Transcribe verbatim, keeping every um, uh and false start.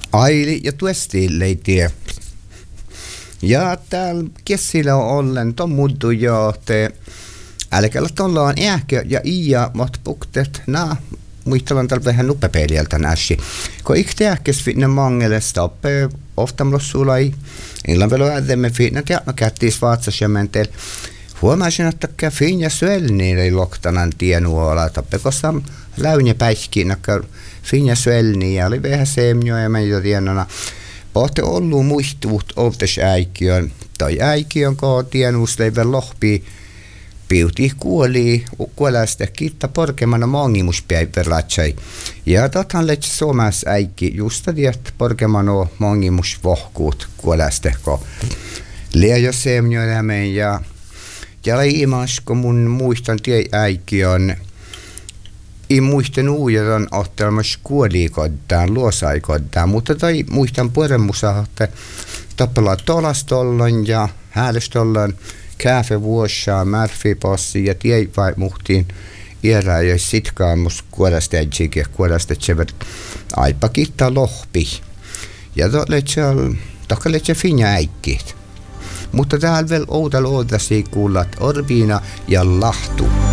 Aili ja tuesti leitie. Ja täällä kessillä on ollen ton muddu johte. Älkää ollaan ehkä ja iä mot puktet na muistellaan tällä vähän nuppepeliältä näsi. Kun ik tehkes finne mangele stoppe ofta mlossulai. Illan velo ädemme finne tiedä kättis vaatsas ja mentel. Huomasin, että finja syölni ei loktanan tienuola. Tappe kossa läynä päihkiin, että finja syölni ja oli vähän semjoa ja meitä tienona. Pohti ollut muistuut oltes äikiön. Tai äikiön koo tienuus leivän lohpii. Piuti kuoli, kuolästä kiitta porkemana mongimuspäiväratsai. Ja tathan letse suomas äikki justa tiedät porkemano mongimusvohkuut kuolästä ko. Leejo semjoa meidän ja ja imas, kun mun muistan tie äikki on ei muistan uudelleen ottamassa kuolikodtaan, luosaikodtaan, mutta tai muistan puoremusa, että tappella tolastollan ja häälestollan käfevuossa, märfipossi ja tie vai muhtiin iärää ja sitkaan mus kuolastajjikin, kuolastajjivät aipa kiittää lohpi. Ja tohka letse finja äikkiit. Mutta täällä vielä outal ootasi kuulat Orbiina ja Lahtu.